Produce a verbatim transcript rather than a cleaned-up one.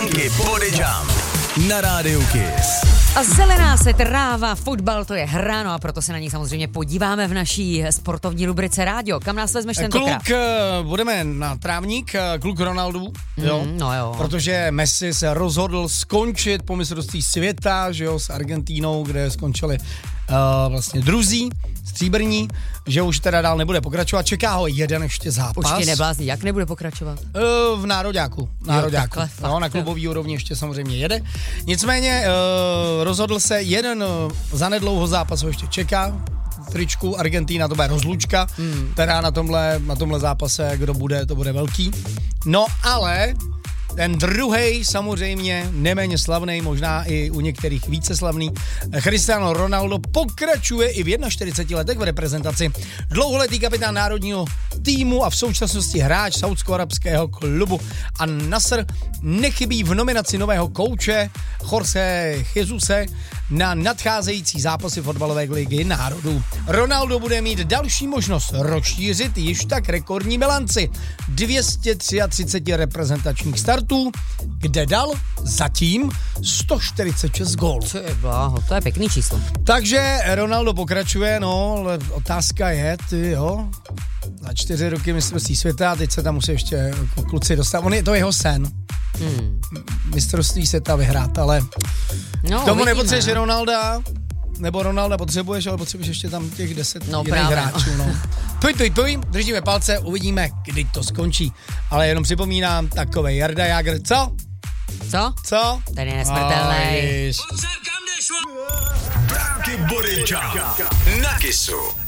Franky Body Jump na rádiu Kiss. A zelená se tráva, fotbal, to je hra, no a proto se na ní samozřejmě podíváme v naší sportovní rubrice Rádio. Kam nás vezmeš tentokrát? Kluk, budeme na trávník, kluk Ronaldu, jo? Mm, no jo. Protože Messi se rozhodl skončit po mistrovství světa, že jo, s Argentínou, kde skončili uh, vlastně druzí, stříbrní, že už teda dál nebude pokračovat, čeká ho jeden ještě zápas. Počkej, neblázni, jak nebude pokračovat? Uh, v nároďáku, nároďáku. Jo, takhle, no, na klubový úrovni ještě samozřejmě jede. Nicméně uh, rozhodl se jeden uh, zanedlouho zápas ho ještě čeká, tričku Argentína, to bude rozlučka, hmm. teda na tomhle, na tomhle zápase, kdo bude, to bude velký. No ale ten druhej samozřejmě neméně slavný, možná i u některých více slavný, Cristiano Ronaldo pokračuje i v čtyřiceti jedné letech v reprezentaci. Dlouholetý kapitán národního týmu a v současnosti hráč saúdsko-arabského klubu An-Nasr nechybí v nominaci nového kouče Jorge Jesuse na nadcházející zápasy fotbalové ligy národů. Ronaldo bude mít další možnost rozšířit již tak rekordní bilanci dvě stě třicet tři reprezentačních startů, kde dal zatím sto čtyřicet šest gólů. Co je bláho, to je pěkný číslo. Takže Ronaldo pokračuje, no, ale otázka je, ty jo, za čtyři roky mistrovství světa a teď se tam musí ještě kluci dostat. On je to jeho sen. Hmm. Mistrovství světa vyhrát, ale no, k tomu vidíme, nepotřebuješ Ronalda, nebo Ronalda potřebuješ, ale potřebuješ ještě tam těch deset no, jiných hráčů. No. Tuj, tuj, tuj, držíme palce, uvidíme, kdy to skončí. Ale jenom připomínám, takovej Jarda Jágr, co? Co? Co? Ten je nesmrtelný. Franky Body Jump na Kissu.